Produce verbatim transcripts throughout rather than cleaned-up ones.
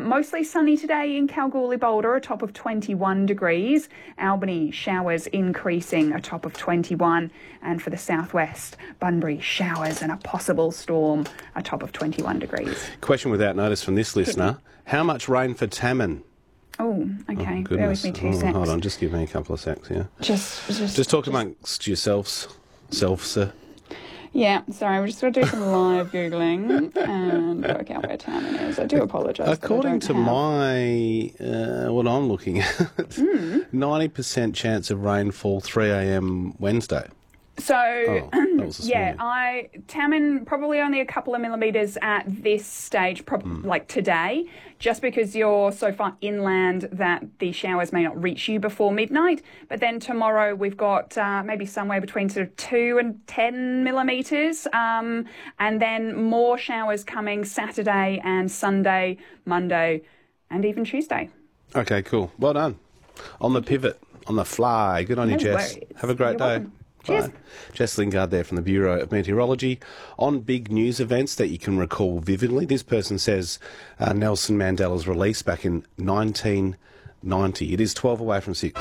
Um, mostly sunny today in Kalgoorlie Boulder, a top of twenty-one degrees. Albany, showers increasing, a top of twenty-one. And for the southwest, Bunbury, showers and a possible storm, a top of twenty-one degrees. Question without notice from this listener. How much rain for Tammin? Oh, okay. Oh, Bear with me two oh, secs. Hold on, just give me a couple of secs, yeah. Just, just, Just talk amongst yourselves, self, sir. Yeah, sorry, we're just going to do some live Googling and work out where Tammin is. I do apologise. According to have... my, uh, what I'm looking at, mm. ninety percent chance of rainfall three a m Wednesday. So, oh, that was this yeah, morning. I Tammin probably only a couple of millimetres at this stage, prob- mm. like today, just because you're so far inland that the showers may not reach you before midnight. But then tomorrow we've got uh, maybe somewhere between sort of two and ten millimetres, um, and then more showers coming Saturday and Sunday, Monday, and even Tuesday. Okay, cool. Well done. On the pivot, on the fly. Good on No you, Jess. worries. Have a great You're day. welcome. Cheers. Bye. Jess Lingard there from the Bureau of Meteorology. On big news events that you can recall vividly, this person says uh, Nelson Mandela's release back in nineteen ninety. It is twelve away from six.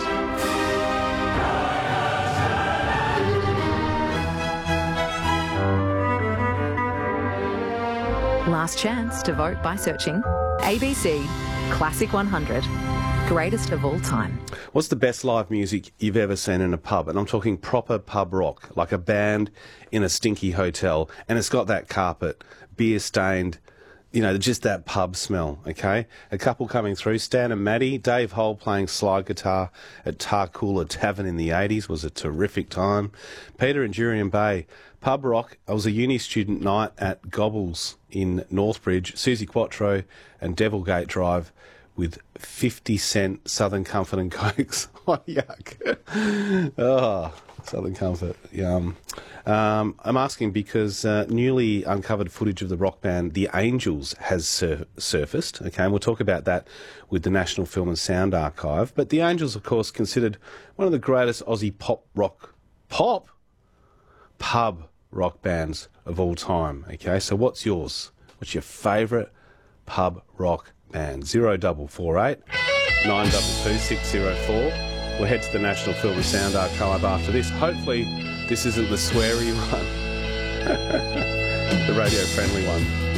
Last chance to vote by searching A B C Classic one hundred. Greatest of all time. What's the best live music you've ever seen in a pub? And I'm talking proper pub rock, like a band in a stinky hotel, and it's got that carpet, beer stained, you know, just that pub smell, okay? A couple coming through, Stan and Maddie, Dave Hull playing slide guitar at Tarcoola Tavern in the eighties was a terrific time. Peter and Jurien Bay, pub rock. I was a uni student night at Gobbles in Northbridge, Susie Quattro and Devilgate Drive with fifty cent Southern Comfort and Cokes. Oh, yuck. Oh, Southern Comfort, yum. Um, I'm asking because uh, newly uncovered footage of the rock band The Angels has sur- surfaced, okay, and we'll talk about that with the National Film and Sound Archive. But The Angels, of course, considered one of the greatest Aussie pop rock, pop, pub rock bands of all time, okay? So what's yours? What's your favourite pub rock band? zero double four eight nine two two six zero four. We'll head to the National Film and Sound Archive after this. Hopefully this isn't the sweary one. The radio-friendly one.